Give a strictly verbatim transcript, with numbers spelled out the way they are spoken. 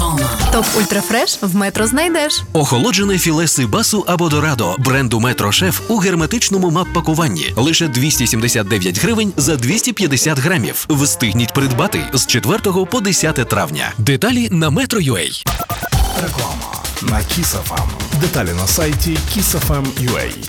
Топ Ультрафреш в Метро знайдеш. Охолоджене філе сибасу або дорадо бренду Метро Шеф у герметичному мап-пакуванні. Лише двісті сімдесят дев'ять гривень за двісті п'ятдесят грамів. Встигніть придбати з четвертого по десяте травня. Деталі на метро крапка ю а. Реклама на Kiss еф ем. Деталі на сайті kiss еф ем крапка ю а.